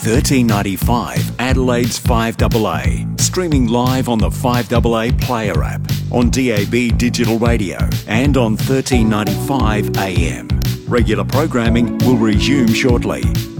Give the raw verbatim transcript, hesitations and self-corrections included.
thirteen ninety-five Adelaide's five A A, streaming live on the five A A Player app, on D A B digital radio and on thirteen ninety-five A M. Regular programming will resume shortly.